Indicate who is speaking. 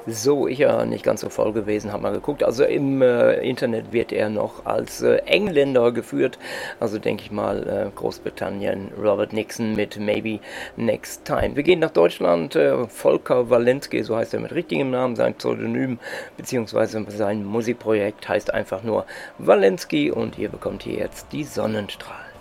Speaker 1: So, ich ja nicht ganz so voll gewesen, habe mal geguckt. Also im Internet wird er noch als Engländer geführt. Also denke ich mal Großbritannien, Robert Nixon mit Maybe Next Time. Wir gehen nach Deutschland. Volker Walensky, so heißt er mit richtigem Namen, sein Pseudonym beziehungsweise sein Musikprojekt heißt einfach nur Walensky und ihr bekommt hier jetzt die Sonnenstrahlen.